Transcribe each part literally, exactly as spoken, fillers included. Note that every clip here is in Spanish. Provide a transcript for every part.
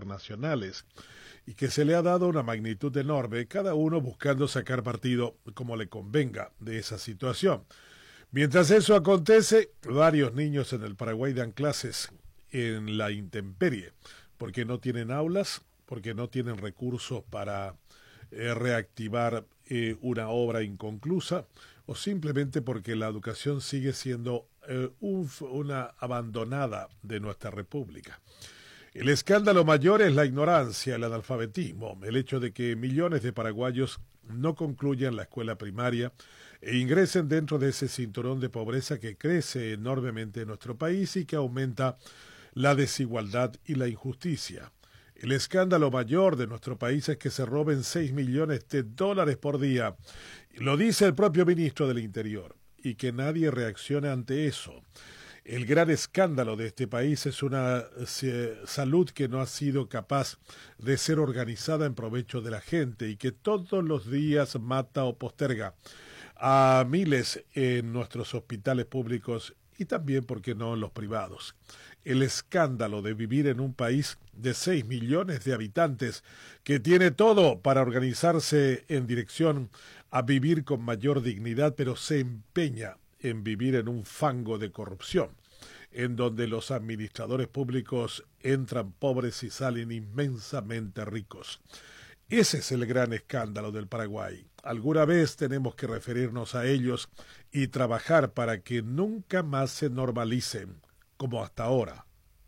internacionales y que se le ha dado una magnitud enorme, cada uno buscando sacar partido como le convenga de esa situación. Mientras eso acontece, varios niños en el Paraguay dan clases en la intemperie, porque no tienen aulas, porque no tienen recursos para eh, reactivar eh, una obra inconclusa, o simplemente porque la educación sigue siendo eh, un, una abandonada de nuestra república. El escándalo mayor es la ignorancia, el analfabetismo, el hecho de que millones de paraguayos no concluyan la escuela primaria e ingresen dentro de ese cinturón de pobreza que crece enormemente en nuestro país y que aumenta la desigualdad y la injusticia. El escándalo mayor de nuestro país es que se roben seis millones de dólares por día. Lo dice el propio ministro del Interior, y que nadie reaccione ante eso. El gran escándalo de este país es una salud que no ha sido capaz de ser organizada en provecho de la gente y que todos los días mata o posterga a miles en nuestros hospitales públicos y también, ¿por qué no?, en los privados. El escándalo de vivir en un país de seis millones de habitantes que tiene todo para organizarse en dirección a vivir con mayor dignidad, pero se empeña en vivir en un fango de corrupción, en donde los administradores públicos entran pobres y salen inmensamente ricos. Ese es el gran escándalo del Paraguay. Alguna vez tenemos que referirnos a ellos y trabajar para que nunca más se normalicen, como hasta ahora.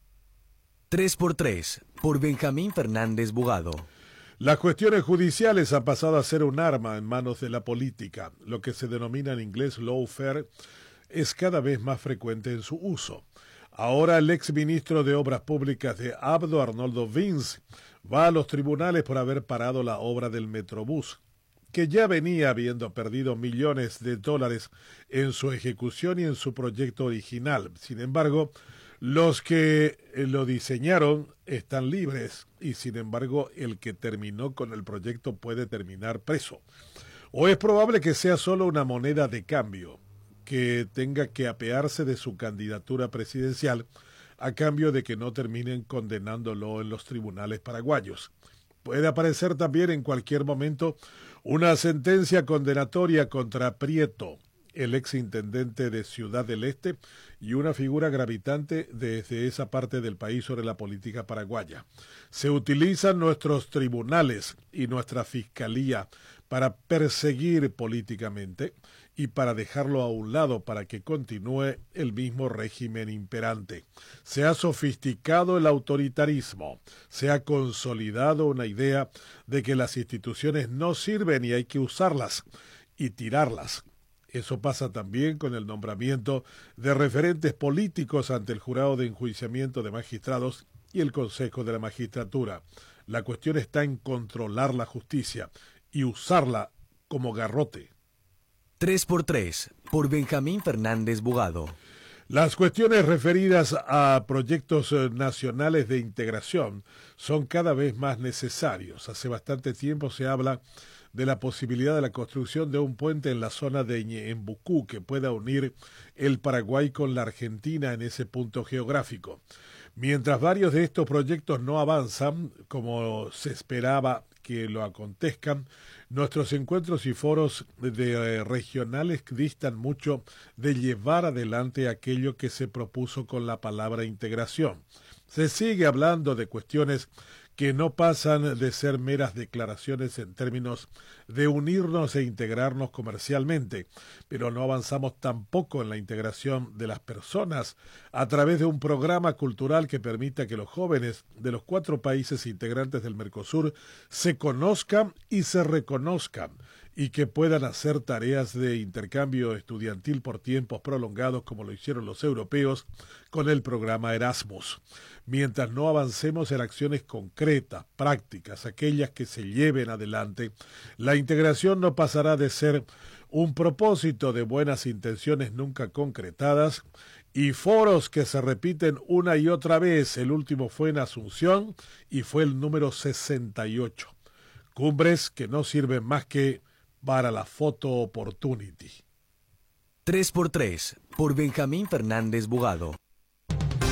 tres por tres, por Benjamín Fernández Bugado. Las cuestiones judiciales han pasado a ser un arma en manos de la política. Lo que se denomina en inglés lawfare es cada vez más frecuente en su uso. Ahora el exministro de Obras Públicas de Abdo, Arnoldo Vince, va a los tribunales por haber parado la obra del Metrobús, que ya venía habiendo perdido millones de dólares en su ejecución y en su proyecto original. Sin embargo, los que lo diseñaron están libres y, sin embargo, el que terminó con el proyecto puede terminar preso. O es probable que sea solo una moneda de cambio, que tenga que apearse de su candidatura presidencial a cambio de que no terminen condenándolo en los tribunales paraguayos. Puede aparecer también en cualquier momento una sentencia condenatoria contra Prieto, el exintendente de Ciudad del Este y una figura gravitante desde esa parte del país sobre la política paraguaya. Se utilizan nuestros tribunales y nuestra fiscalía para perseguir políticamente y para dejarlo a un lado para que continúe el mismo régimen imperante. Se ha sofisticado el autoritarismo, se ha consolidado una idea de que las instituciones no sirven y hay que usarlas y tirarlas. Eso pasa también con el nombramiento de referentes políticos ante el jurado de enjuiciamiento de magistrados y el Consejo de la Magistratura. La cuestión está en controlar la justicia y usarla como garrote. tres por tres, por Benjamín Fernández Bugado. Las cuestiones referidas a proyectos nacionales de integración son cada vez más necesarios. Hace bastante tiempo se habla de la posibilidad de la construcción de un puente en la zona de Ñeembucú que pueda unir el Paraguay con la Argentina en ese punto geográfico. Mientras varios de estos proyectos no avanzan, como se esperaba que lo acontezcan, nuestros encuentros y foros de, eh, regionales distan mucho de llevar adelante aquello que se propuso con la palabra integración. Se sigue hablando de cuestiones que no pasan de ser meras declaraciones en términos de unirnos e integrarnos comercialmente, pero no avanzamos tampoco en la integración de las personas a través de un programa cultural que permita que los jóvenes de los cuatro países integrantes del Mercosur se conozcan y se reconozcan y que puedan hacer tareas de intercambio estudiantil por tiempos prolongados como lo hicieron los europeos con el programa Erasmus. Mientras no avancemos en acciones concretas, prácticas, aquellas que se lleven adelante, la integración no pasará de ser un propósito de buenas intenciones nunca concretadas y foros que se repiten una y otra vez. El último fue en Asunción y fue el número sesenta y ocho. Cumbres que no sirven más que para la photo opportunity. tres por tres, por Benjamín Fernández Bugado.